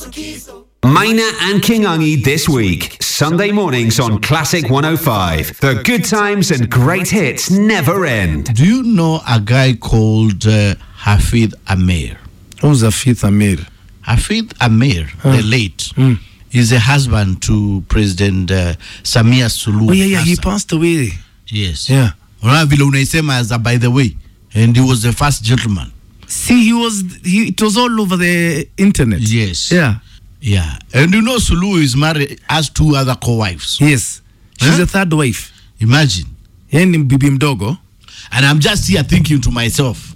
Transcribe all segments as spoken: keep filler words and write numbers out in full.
Maina and Kingangi this week, Sunday mornings on Classic one oh five. The good times and great hits never end. Do you know a guy called uh, Hafid Amir? Who's Hafid Amir? Hafid Amir, huh. the late, mm. is a husband to President uh, Samia Suluhu. Oh yeah, yeah, Hassan. he passed away. Yes. Yeah. By the way, and he was the first gentleman. See, he was. He, it was all over the internet. Yes. Yeah. Yeah. And you know, Suluhu is married, has two other co-wives. Yes. She's huh? the third wife. Imagine. Yeni bibi mdogo. And I'm just here thinking to myself,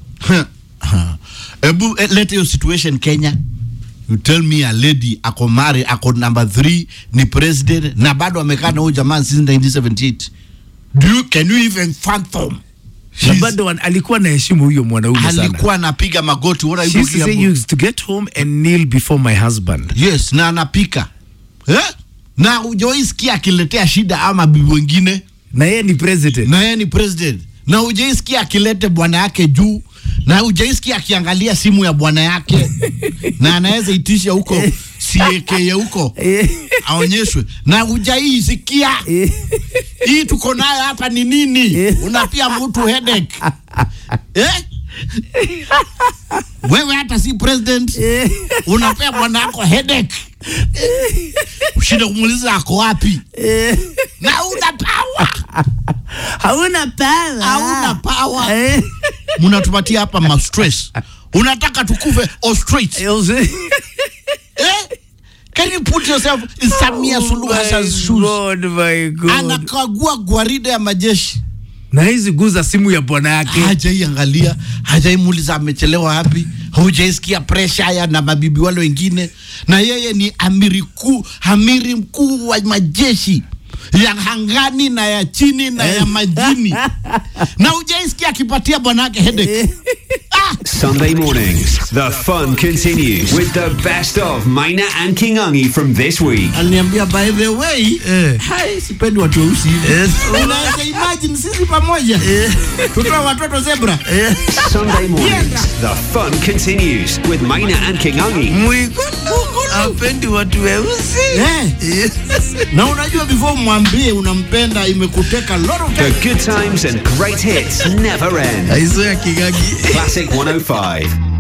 let your situation Kenya. You tell me a lady ako marry ako number three ni president na bado amekaa na huyo jamaa since nineteen seventy-eight. Do you, can you even fathom? Na bado alikuwa na heshima huyo mwanaume sana. Alikuwa anapiga magoti. What are you doing? She used to say, used to get home and kneel before my husband. Yes, na anapika. Eh? Na hujaisikia akiletea shida ama bibi wengine. Na yeye ni president. Na yeye ni president. Na hujaisikia akilete bwana yake juu. Na hujaisikia akiangalia simu ya bwana yake. Na anaweza itisha huko siekeye huko. Aonyeshwe. Na hujaisikia. Hii tuko nayo hapa ni nini? Unapia mtu headache. Eh? Wewe hata si president. Unapea bwana yako headache. Ushinde kumuuliza ako wapi? Na una power. Hauna power. Hauna power. Mnatupatia hapa ma stress. Unataka tukufe or straight. Eh? Can you put yourself in Samia Suluhu Hassan's shoes? God, my God. Anakagua gwaride ya majeshi. Na hizi guza simu ya bwana yake. Hajaiangalia, hajaimuuliza amechelewa wapi. Hujaisikia pressure ya na mabibi wale wengine. Na yeye ni amiri kuu, amiri mkuu wa majeshi ya hangani na ya chini na ya majini. Na hujaisikia akipatia bwana yake headache. Sunday mornings, the fun continues with the best of Maina and Kingangi from this week. Aliniambia, by the way, eh. hai sipendi watu weusi hivi. Yes. Unaweza imagine sisi pamoja. Tutoa watoto zebra. Sunday mornings, the fun continues with Maina and Kingangi. Apendi watu weusi. Eh. Na unajua before mwambie unampenda imekuteka lot of time. The good times and great hits never end. Aizoea Kingangi. Classic one oh five.